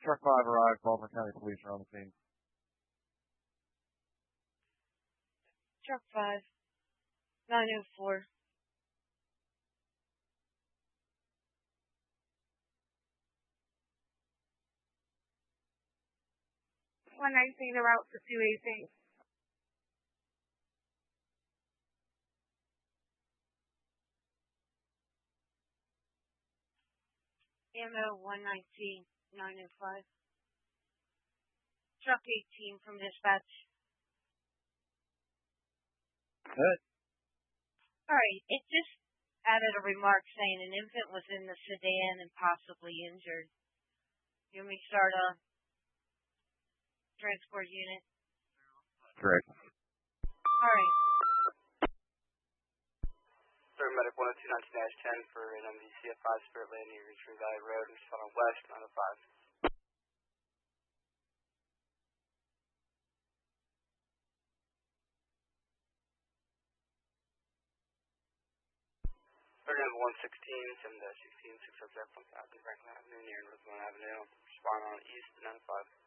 Truck 5 arrived. Baltimore County Police are on the scene. Truck 5, 904. 119 route for 218. Ammo 119, 905. Truck 18 from dispatch. Good. Alright, it just added a remark saying an infant was in the sedan and possibly injured. You want me to start a transport unit? Correct. Alright. Medic 102-19-10 for an MVCF5 Spirit Lane near Richmond Valley Road and on West 905. Third number 116, 7-16, 6 subject from South Franklin Avenue near Northbound Avenue. Respond on East 95.